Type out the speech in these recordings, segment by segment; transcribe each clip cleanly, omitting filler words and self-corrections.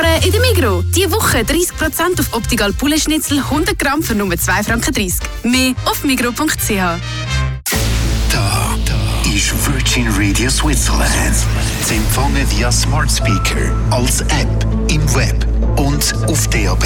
sparen in der Migros. Diese Woche 30% auf Optical Poulet-Schnitzel 100 Gramm für nur 2,30 Franken. Mehr auf migros.ch. Da ist Virgin Radio Switzerland. Zu empfangen via Smart Speaker, als App, im Web und auf DAB+.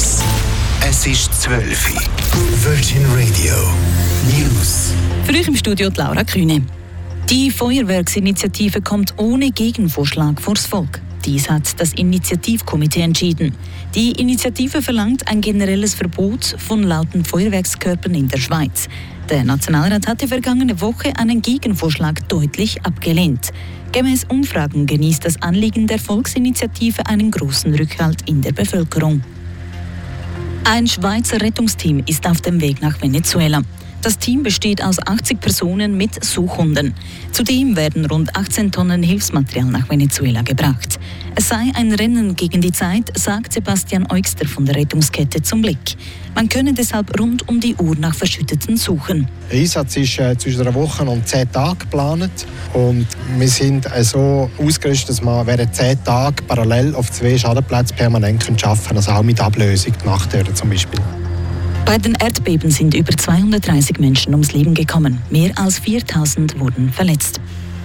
Es ist 12 Uhr. Virgin Radio News. Für euch im Studio die Laura Kühne. Die Feuerwerksinitiative kommt ohne Gegenvorschlag vors Volk. Dies hat das Initiativkomitee entschieden. Die Initiative verlangt ein generelles Verbot von lauten Feuerwerkskörpern in der Schweiz. Der Nationalrat hatte vergangene Woche einen Gegenvorschlag deutlich abgelehnt. Gemäß Umfragen genießt das Anliegen der Volksinitiative einen großen Rückhalt in der Bevölkerung. Ein Schweizer Rettungsteam ist auf dem Weg nach Venezuela. Das Team besteht aus 80 Personen mit Suchhunden. Zudem werden rund 18 Tonnen Hilfsmaterial nach Venezuela gebracht. Es sei ein Rennen gegen die Zeit, sagt Sebastian Eugster von der Rettungskette zum Blick. Man könne deshalb rund um die Uhr nach Verschütteten suchen. Der Einsatz ist zwischen einer Woche und 10 Tagen geplant. Und wir sind so ausgerüstet, dass wir während 10 Tagen parallel auf 2 Schadenplätze permanent arbeiten können. Also auch mit Ablösung, Nachttören zum Beispiel. Bei den Erdbeben sind über 230 Menschen ums Leben gekommen. Mehr als 4000 wurden verletzt.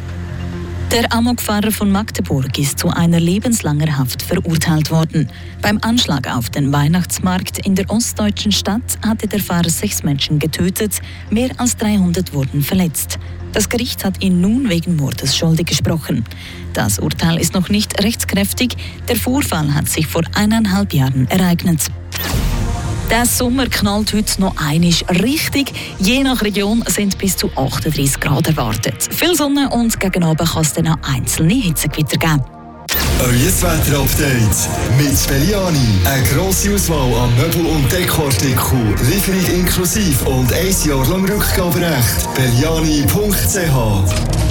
Der Amokfahrer von Magdeburg ist zu einer lebenslangen Haft verurteilt worden. Beim Anschlag auf den Weihnachtsmarkt in der ostdeutschen Stadt hatte der Fahrer 6 Menschen getötet, mehr als 300 wurden verletzt. Das Gericht hat ihn nun wegen Mordes schuldig gesprochen. Das Urteil ist noch nicht rechtskräftig. Der Vorfall hat sich vor 1,5 Jahren ereignet. Der Sommer knallt heute noch einmal richtig. Je nach Region sind bis zu 38 Grad erwartet. Viel Sonne und gegen Abend kann es dann auch einzelne Hitzegewitter geben. Euer Wetter-Update mit Belliani. Eine grosse Auswahl an Möbel- und Dekoartikeln. Lieferung inklusive und 1 Jahr lang Rückgaberecht. Belliani.ch